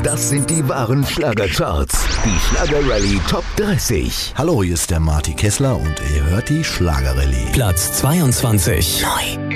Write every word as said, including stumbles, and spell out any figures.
Das sind die wahren Schlagercharts. Die Schlagerrallye Top dreißig. Hallo, hier ist der Marty Kessler und ihr hört die Schlagerrallye. Platz zweiundzwanzig. Neu.